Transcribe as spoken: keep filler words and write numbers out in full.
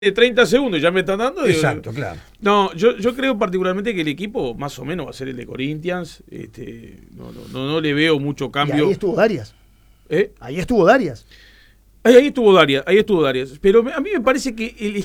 de treinta segundos, ya me están dando. Exacto, digo, claro. No, yo, yo creo particularmente que el equipo más o menos va a ser el de Corinthians. Este, no, no, no, no le veo mucho Y cambio. ahí estuvo Darias. ¿Eh? Ahí estuvo Darias. Ahí, ahí estuvo Darias, ahí estuvo Darias. Pero me- a mí me parece que el